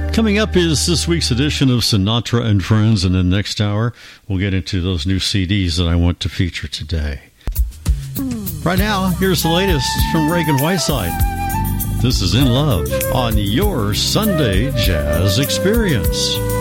Coming up is this week's edition of Sinatra and Friends, and then next hour we'll get into those new CDs that I want to feature today. Right now, here's the latest from Reagan Whiteside. This is In Love on your Sunday Jazz Experience.